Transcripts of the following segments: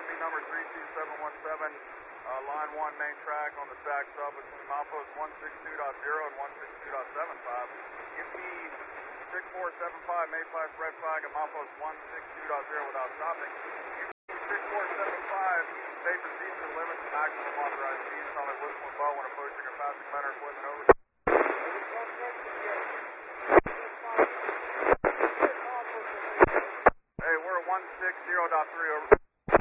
RMB number 32717, line 1 main track on the stack sub between milepost 162.0 and 162.75. Give me 6475 main flash red flag at milepost 162.0 without stopping. Give me 6475, stay proceed to the limits of maximum authorized speed. Tell me whistle and bow when approaching or passing men or equipment over. Hey, we're at 160.3 over.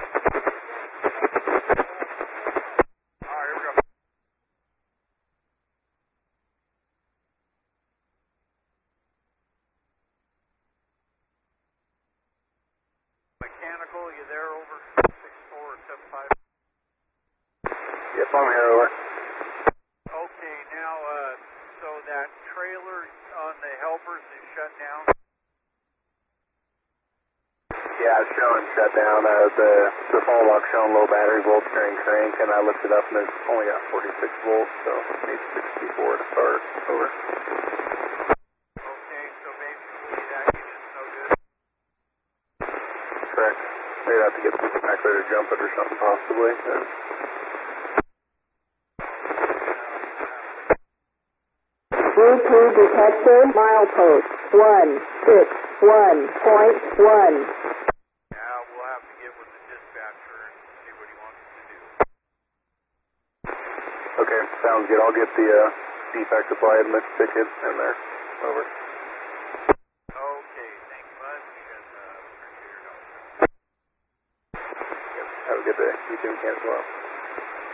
Mechanical, you there, over? 6475. Yep, I'm here, over. Okay, now, so that trailer on the helpers is shut down? Yeah, it's showing shut down. The fall lock showing low battery volts during crank, and I looked it up and it's only got 46 volts, so it needs 64 to start. Over. Okay, so basically that unit's no good? Correct. Maybe I have to get something back there to jump it or something, possibly. Bluetooth detector, milepost 161.1. Yeah, we'll have to get with the dispatcher and see what he wants to do. Okay, sounds good. I'll get the defect applied and the ticket in there. Over. Okay, thank you much, and appreciate your help. Yep, have a good day. You too, as well.